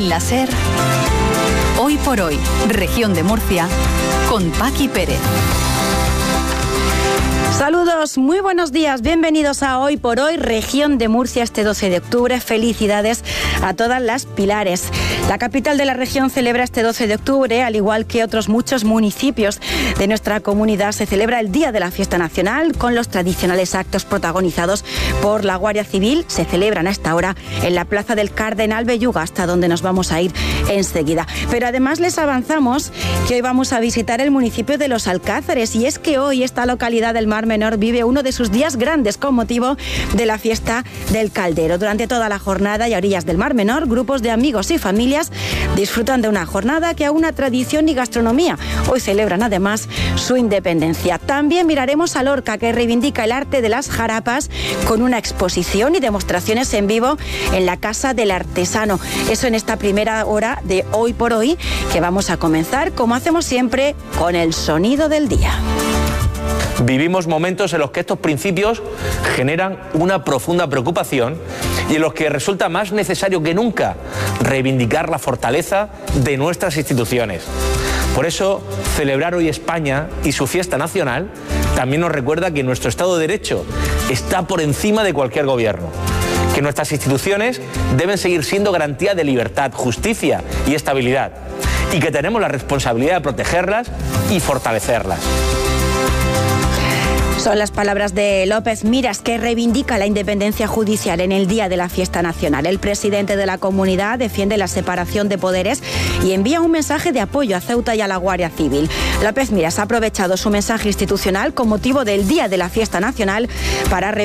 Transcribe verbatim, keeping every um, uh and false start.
La SER, Hoy por Hoy, Región de Murcia, con Paqui Pérez. Saludos, muy buenos días, bienvenidos a Hoy por Hoy, Región de Murcia, este doce de octubre. Felicidades a todas las pilares. La capital de la región celebra este doce de octubre, al igual que otros muchos municipios de nuestra comunidad. Se celebra el Día de la Fiesta Nacional con los tradicionales actos protagonizados por la Guardia Civil. Se celebran a esta hora en la Plaza del Cardenal Belluga, hasta donde nos vamos a ir enseguida. Pero además les avanzamos que hoy vamos a visitar el municipio de Los Alcázares, y es que hoy esta localidad del Mar Menor vive uno de sus días grandes con motivo de la fiesta del Caldero. Durante toda la jornada y a orillas del Mar Menor, grupos de amigos y familias disfrutan de una jornada que aúna tradición y gastronomía. Hoy celebran además su independencia. También miraremos a Lorca, que reivindica el arte de las jarapas con una exposición y demostraciones en vivo en la Casa del Artesano. Eso en esta primera hora de Hoy por Hoy, que vamos a comenzar, como hacemos siempre, con el sonido del día. Vivimos momentos en los que estos principios generan una profunda preocupación y en los que resulta más necesario que nunca reivindicar la fortaleza de nuestras instituciones. Por eso, celebrar hoy España y su fiesta nacional también nos recuerda que nuestro Estado de Derecho está por encima de cualquier gobierno, que nuestras instituciones deben seguir siendo garantía de libertad, justicia y estabilidad, y que tenemos la responsabilidad de protegerlas y fortalecerlas. Son las palabras de López Miras, que reivindica la independencia judicial en el Día de la Fiesta Nacional. El presidente de la comunidad defiende la separación de poderes y envía un mensaje de apoyo a Ceuta y a la Guardia Civil. López Miras ha aprovechado su mensaje institucional con motivo del Día de la Fiesta Nacional para reivindicar